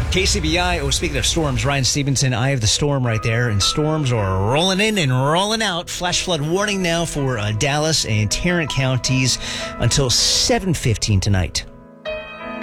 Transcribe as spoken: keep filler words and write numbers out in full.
K C B I, oh, speaking of storms, Ryan Stevenson, eye of the storm right there, and storms are rolling in and rolling out. Flash flood warning now for uh, Dallas and Tarrant counties until seven fifteen tonight.